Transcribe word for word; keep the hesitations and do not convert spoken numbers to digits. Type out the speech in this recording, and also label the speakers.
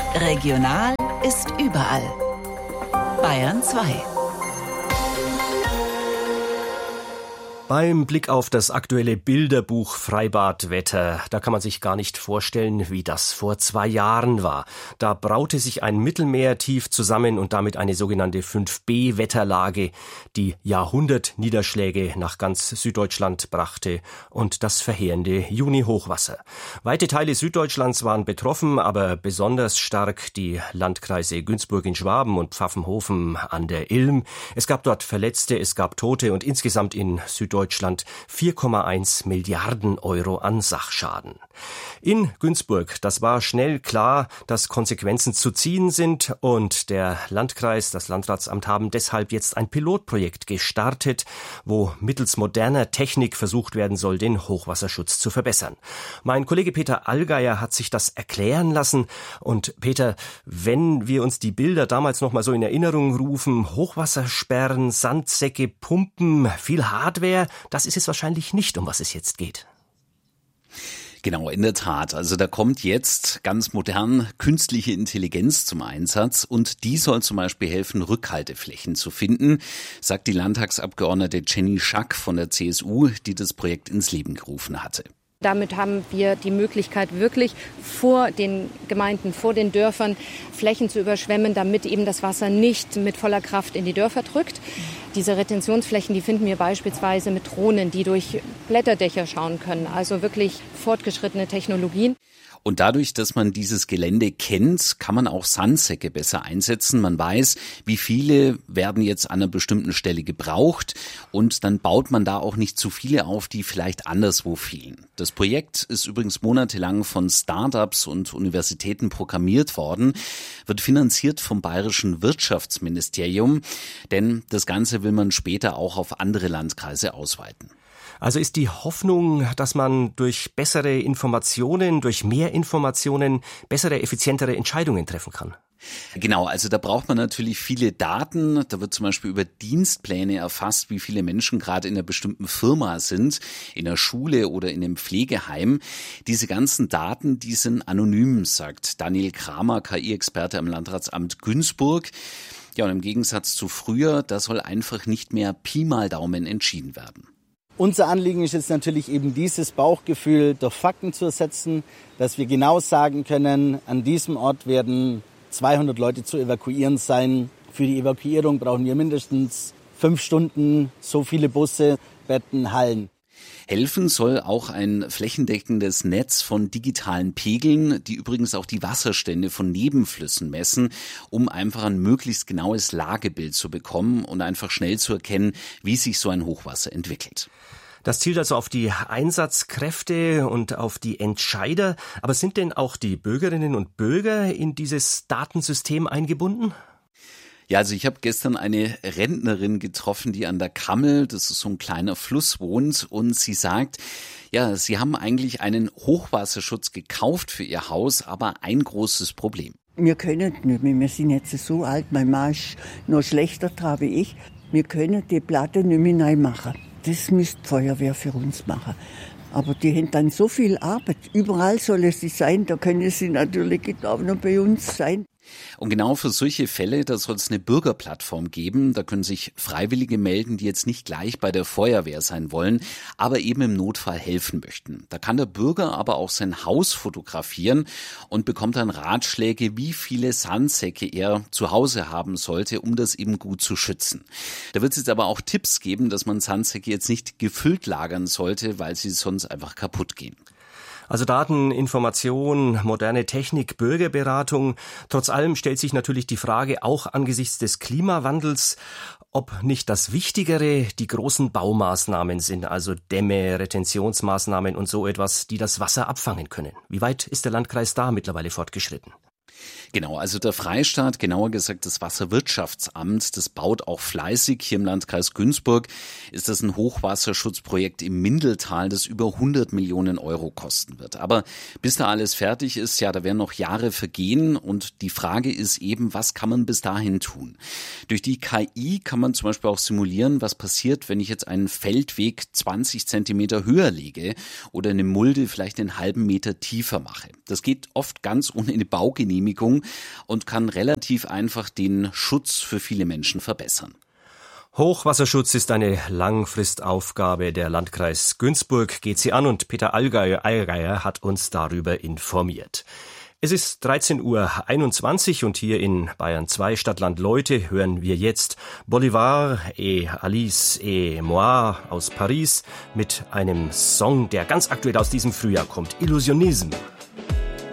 Speaker 1: Regional ist überall. Bayern zwei.
Speaker 2: Beim Blick auf das aktuelle Bilderbuch Freibadwetter, da kann man sich gar nicht vorstellen, wie das vor zwei Jahren war. Da braute sich ein Mittelmeertief zusammen und damit eine sogenannte fünf B Wetterlage, die Jahrhundertniederschläge nach ganz Süddeutschland brachte und das verheerende Juni-Hochwasser. Weite Teile Süddeutschlands waren betroffen, aber besonders stark die Landkreise Günzburg in Schwaben und Pfaffenhofen an der Ilm. Es gab dort Verletzte, es gab Tote und insgesamt in Süddeutschland Deutschland vier Komma eins Milliarden Euro an Sachschaden. In Günzburg, das war schnell klar, dass Konsequenzen zu ziehen sind und der Landkreis, das Landratsamt haben deshalb jetzt ein Pilotprojekt gestartet, wo mittels moderner Technik versucht werden soll, den Hochwasserschutz zu verbessern. Mein Kollege Peter Allgeier hat sich das erklären lassen und Peter, wenn wir uns die Bilder damals noch mal so in Erinnerung rufen, Hochwassersperren, Sandsäcke, Pumpen, viel Hardware, das ist es wahrscheinlich nicht, um was es jetzt geht.
Speaker 3: Genau, in der Tat. Also da kommt jetzt ganz modern künstliche Intelligenz zum Einsatz und die soll zum Beispiel helfen, Rückhalteflächen zu finden, sagt die Landtagsabgeordnete Jenny Schack von der C S U, die das Projekt ins Leben gerufen hatte.
Speaker 4: Damit haben wir die Möglichkeit, wirklich vor den Gemeinden, vor den Dörfern Flächen zu überschwemmen, damit eben das Wasser nicht mit voller Kraft in die Dörfer drückt. Diese Retentionsflächen, die finden wir beispielsweise mit Drohnen, die durch Blätterdächer schauen können. Also wirklich fortgeschrittene Technologien.
Speaker 3: Und dadurch, dass man dieses Gelände kennt, kann man auch Sandsäcke besser einsetzen. Man weiß, wie viele werden jetzt an einer bestimmten Stelle gebraucht und dann baut man da auch nicht zu viele auf, die vielleicht anderswo fehlen. Das Projekt ist übrigens monatelang von Startups und Universitäten programmiert worden, wird finanziert vom Bayerischen Wirtschaftsministerium, denn das Ganze will man später auch auf andere Landkreise ausweiten.
Speaker 2: Also ist die Hoffnung, dass man durch bessere Informationen, durch mehr Informationen bessere, effizientere Entscheidungen treffen kann?
Speaker 3: Genau, also da braucht man natürlich viele Daten. Da wird zum Beispiel über Dienstpläne erfasst, wie viele Menschen gerade in einer bestimmten Firma sind, in der Schule oder in einem Pflegeheim. Diese ganzen Daten, die sind anonym, sagt Daniel Kramer, K I-Experte am Landratsamt Günzburg. Ja, und im Gegensatz zu früher, da soll einfach nicht mehr Pi mal Daumen entschieden werden.
Speaker 5: Unser Anliegen ist jetzt natürlich eben dieses Bauchgefühl durch Fakten zu ersetzen, dass wir genau sagen können, an diesem Ort werden zweihundert Leute zu evakuieren sein. Für die Evakuierung brauchen wir mindestens fünf Stunden, so viele Busse, Betten, Hallen.
Speaker 3: Helfen soll auch ein flächendeckendes Netz von digitalen Pegeln, die übrigens auch die Wasserstände von Nebenflüssen messen, um einfach ein möglichst genaues Lagebild zu bekommen und einfach schnell zu erkennen, wie sich so ein Hochwasser entwickelt.
Speaker 2: Das zielt also auf die Einsatzkräfte und auf die Entscheider. Aber sind denn auch die Bürgerinnen und Bürger in dieses Datensystem eingebunden?
Speaker 3: Ja, also ich habe gestern eine Rentnerin getroffen, die an der Kammel, das ist so ein kleiner Fluss, wohnt und sie sagt, ja, sie haben eigentlich einen Hochwasserschutz gekauft für ihr Haus, aber ein großes Problem.
Speaker 6: Wir können nicht mehr, wir sind jetzt so alt, mein Mann ist noch schlechter dran wie ich. Wir können die Platte nicht mehr neu machen. Das müsste die Feuerwehr für uns machen. Aber die haben dann so viel Arbeit. Überall soll es sein, da können sie natürlich auch noch bei uns sein.
Speaker 3: Und genau für solche Fälle, da soll es eine Bürgerplattform geben. Da können sich Freiwillige melden, die jetzt nicht gleich bei der Feuerwehr sein wollen, aber eben im Notfall helfen möchten. Da kann der Bürger aber auch sein Haus fotografieren und bekommt dann Ratschläge, wie viele Sandsäcke er zu Hause haben sollte, um das eben gut zu schützen. Da wird es jetzt aber auch Tipps geben, dass man Sandsäcke jetzt nicht gefüllt lagern sollte, weil sie sonst einfach kaputt gehen.
Speaker 2: Also Daten, Information, moderne Technik, Bürgerberatung. Trotz allem stellt sich natürlich die Frage, auch angesichts des Klimawandels, ob nicht das Wichtigere die großen Baumaßnahmen sind, also Dämme, Retentionsmaßnahmen und so etwas, die das Wasser abfangen können. Wie weit ist der Landkreis da mittlerweile fortgeschritten?
Speaker 3: Genau, also der Freistaat, genauer gesagt das Wasserwirtschaftsamt, das baut auch fleißig. Hier im Landkreis Günzburg ist das ein Hochwasserschutzprojekt im Mindeltal, das über hundert Millionen Euro kosten wird. Aber bis da alles fertig ist, ja, da werden noch Jahre vergehen und die Frage ist eben, was kann man bis dahin tun? Durch die K I kann man zum Beispiel auch simulieren, was passiert, wenn ich jetzt einen Feldweg zwanzig Zentimeter höher lege oder eine Mulde vielleicht einen halben Meter tiefer mache. Das geht oft ganz ohne eine Baugenehmigung Genehmigung und kann relativ einfach den Schutz für viele Menschen verbessern.
Speaker 2: Hochwasserschutz ist eine Langfristaufgabe. Der Landkreis Günzburg geht sie an und Peter Allgeier hat uns darüber informiert. Es ist dreizehn Uhr einundzwanzig und hier in Bayern zwei Stadtland Leute hören wir jetzt Bolivar et Alice et moi aus Paris mit einem Song, der ganz aktuell aus diesem Frühjahr kommt, Illusionisme.